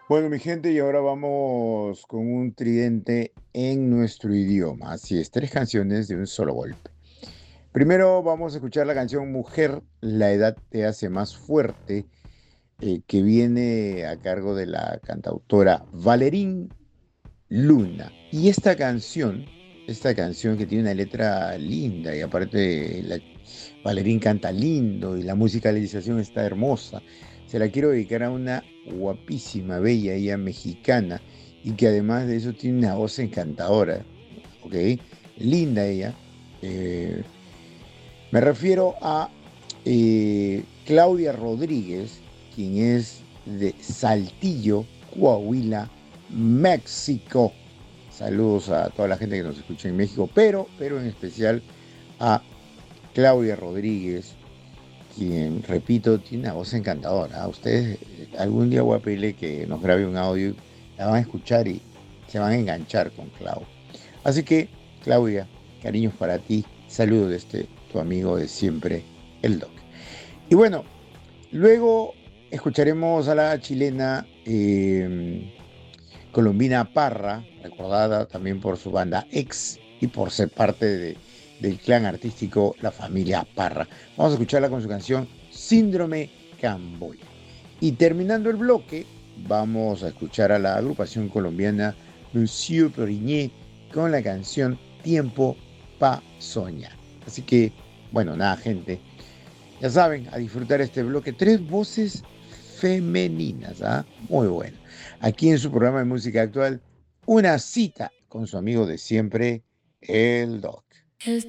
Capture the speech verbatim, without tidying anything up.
Bueno, mi gente, y ahora vamos con un tridente en nuestro idioma. Así es, tres canciones de un solo golpe. Primero vamos a escuchar la canción Mujer, la edad te hace más fuerte, eh, que viene a cargo de la cantautora Valerín Luna. Y esta canción, esta canción que tiene una letra linda y aparte la, Valerín canta lindo y la musicalización está hermosa. Se la quiero dedicar a una guapísima, bella, ella mexicana y que además de eso tiene una voz encantadora, ¿ok? Linda ella. Eh, Me refiero a eh, Claudia Rodríguez, quien es de Saltillo, Coahuila, México. Saludos a toda la gente que nos escucha en México, pero, pero en especial a Claudia Rodríguez, quien, repito, tiene una voz encantadora. A ustedes eh, algún día voy a pedirle que nos grabe un audio, la van a escuchar y se van a enganchar con Clau. Así que, Claudia, cariños para ti, saludos de este tu amigo de siempre, el Doc. Y bueno, luego escucharemos a la chilena eh, Colombina Parra, recordada también por su banda Ex y por ser parte de, del clan artístico La Familia Parra. Vamos a escucharla con su canción Síndrome Camboya. Y terminando el bloque, vamos a escuchar a la agrupación colombiana Monsieur Perigné con la canción Tiempo pa' Soñar. Así que, bueno, nada, gente. Ya saben, a disfrutar este bloque. Tres voces femeninas, ¿ah? Muy bueno. Aquí en su programa de música actual, una cita con su amigo de siempre, el Doc.